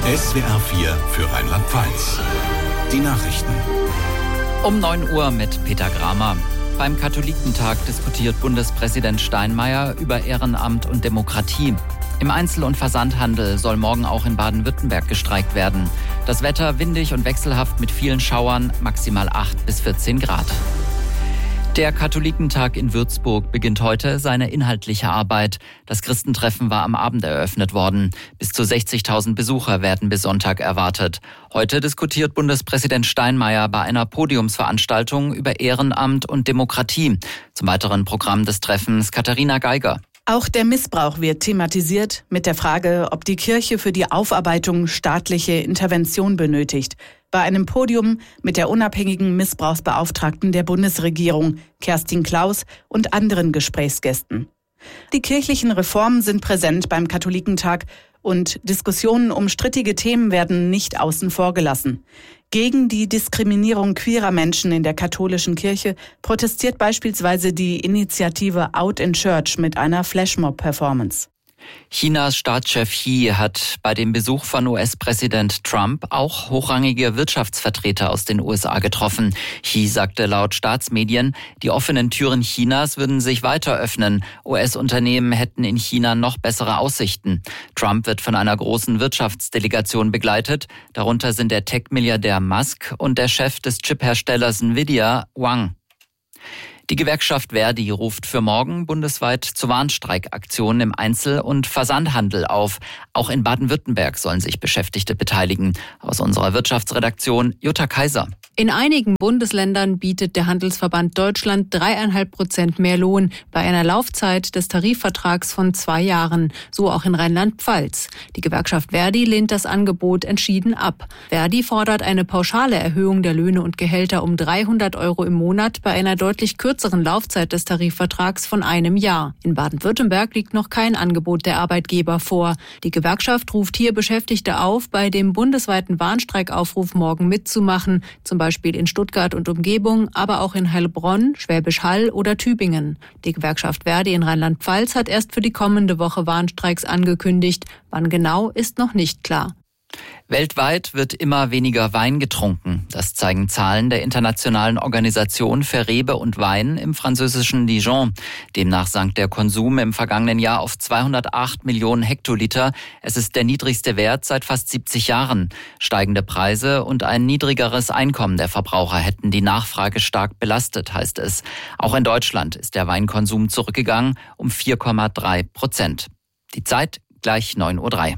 SWR 4 für Rheinland-Pfalz. Die Nachrichten. Um 9 Uhr mit Peter Gramer. Beim Katholikentag diskutiert Bundespräsident Steinmeier über Ehrenamt und Demokratie. Im Einzel- und Versandhandel soll morgen auch in Baden-Württemberg gestreikt werden. Das Wetter windig und wechselhaft mit vielen Schauern, maximal 8 bis 14 Grad. Der Katholikentag in Würzburg beginnt heute seine inhaltliche Arbeit. Das Christentreffen war am Abend eröffnet worden. Bis zu 60.000 Besucher werden bis Sonntag erwartet. Heute diskutiert Bundespräsident Steinmeier bei einer Podiumsveranstaltung über Ehrenamt und Demokratie. Zum weiteren Programm des Treffens Katharina Geiger. Auch der Missbrauch wird thematisiert mit der Frage, ob die Kirche für die Aufarbeitung staatliche Intervention benötigt. Bei einem Podium mit der unabhängigen Missbrauchsbeauftragten der Bundesregierung, Kerstin Klaus, und anderen Gesprächsgästen. Die kirchlichen Reformen sind präsent beim Katholikentag und Diskussionen um strittige Themen werden nicht außen vor gelassen. Gegen die Diskriminierung queerer Menschen in der katholischen Kirche protestiert beispielsweise die Initiative Out in Church mit einer Flashmob-Performance. Chinas Staatschef Xi hat bei dem Besuch von US-Präsident Trump auch hochrangige Wirtschaftsvertreter aus den USA getroffen. Xi sagte laut Staatsmedien, die offenen Türen Chinas würden sich weiter öffnen. US-Unternehmen hätten in China noch bessere Aussichten. Trump wird von einer großen Wirtschaftsdelegation begleitet. Darunter sind der Tech-Milliardär Musk und der Chef des Chipherstellers Nvidia, Wang. Die Gewerkschaft Verdi ruft für morgen bundesweit zu Warnstreikaktionen im Einzel- und Versandhandel auf. Auch in Baden-Württemberg sollen sich Beschäftigte beteiligen. Aus unserer Wirtschaftsredaktion Jutta Kaiser. In einigen Bundesländern bietet der Handelsverband Deutschland 3,5% mehr Lohn bei einer Laufzeit des Tarifvertrags von 2 Jahren. So auch in Rheinland-Pfalz. Die Gewerkschaft Verdi lehnt das Angebot entschieden ab. Verdi fordert eine pauschale Erhöhung der Löhne und Gehälter um 300 € im Monat bei einer deutlich kürzeren Laufzeit des Tarifvertrags von 1 Jahr. In Baden-Württemberg liegt noch kein Angebot der Arbeitgeber vor. Die Gewerkschaft ruft hier Beschäftigte auf, bei dem bundesweiten Warnstreikaufruf morgen mitzumachen, zum Beispiel in Stuttgart und Umgebung, aber auch in Heilbronn, Schwäbisch Hall oder Tübingen. Die Gewerkschaft Verdi in Rheinland-Pfalz hat erst für die kommende Woche Warnstreiks angekündigt. Wann genau, ist noch nicht klar. Weltweit wird immer weniger Wein getrunken. Das zeigen Zahlen der Internationalen Organisation für Rebe und Wein im französischen Dijon. Demnach sank der Konsum im vergangenen Jahr auf 208 Millionen Hektoliter. Es ist der niedrigste Wert seit fast 70 Jahren. Steigende Preise und ein niedrigeres Einkommen der Verbraucher hätten die Nachfrage stark belastet, heißt es. Auch in Deutschland ist der Weinkonsum zurückgegangen um 4,3%. Die Zeit gleich 9:03 Uhr.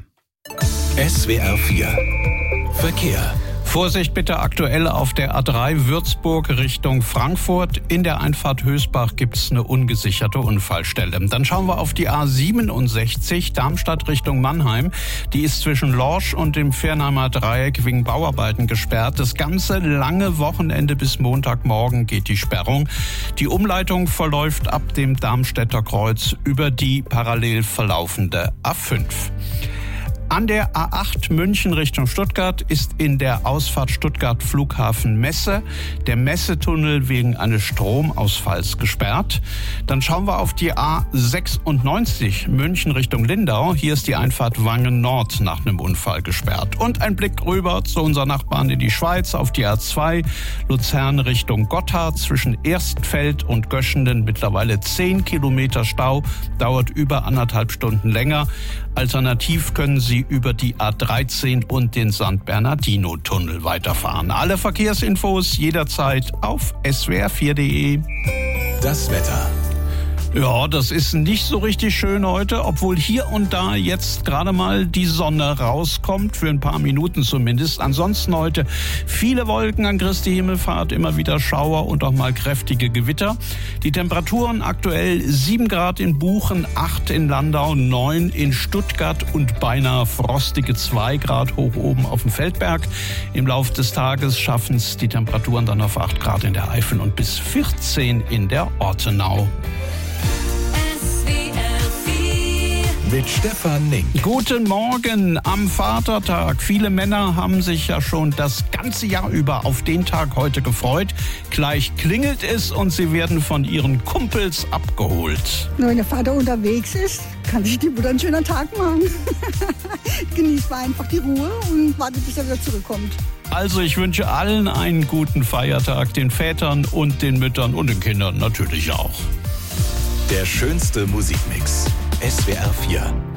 SWR 4 Verkehr. Vorsicht bitte aktuell auf der A3 Würzburg Richtung Frankfurt. In der Einfahrt Hösbach gibt es eine ungesicherte Unfallstelle. Dann schauen wir auf die A67 Darmstadt Richtung Mannheim. Die ist zwischen Lorsch und dem Fernheimer Dreieck wegen Bauarbeiten gesperrt. Das ganze lange Wochenende bis Montagmorgen geht die Sperrung. Die Umleitung verläuft ab dem Darmstädter Kreuz über die parallel verlaufende A5. An der A8 München Richtung Stuttgart ist in der Ausfahrt Stuttgart Flughafen Messe der Messetunnel wegen eines Stromausfalls gesperrt. Dann schauen wir auf die A96 München Richtung Lindau. Hier ist die Einfahrt Wangen Nord nach einem Unfall gesperrt. Und ein Blick rüber zu unseren Nachbarn in die Schweiz auf die A2 Luzern Richtung Gotthard zwischen Erstfeld und Göschenden mittlerweile 10 Kilometer Stau, dauert über 1,5 Stunden länger. Alternativ können Sie über die A13 und den St. Bernardino-Tunnel weiterfahren. Alle Verkehrsinfos jederzeit auf swr4.de. Das Wetter. Ja, das ist nicht so richtig schön heute, obwohl hier und da jetzt gerade mal die Sonne rauskommt, für ein paar Minuten zumindest. Ansonsten heute viele Wolken an Christi Himmelfahrt, immer wieder Schauer und auch mal kräftige Gewitter. Die Temperaturen aktuell 7 Grad in Buchen, 8 in Landau, 9 in Stuttgart und beinahe frostige 2 Grad hoch oben auf dem Feldberg. Im Laufe des Tages schaffen es die Temperaturen dann auf 8 Grad in der Eifel und bis 14 in der Ortenau. Mit Stefan Nink. Guten Morgen am Vatertag. Viele Männer haben sich ja schon das ganze Jahr über auf den Tag heute gefreut. Gleich klingelt es und sie werden von ihren Kumpels abgeholt. Wenn der Vater unterwegs ist, kann sich die Mutter einen schönen Tag machen. Genießt genießt man einfach die Ruhe und wartet, bis er wieder zurückkommt. Also ich wünsche allen einen guten Feiertag, den Vätern und den Müttern und den Kindern natürlich auch. Der schönste Musikmix. SWR 4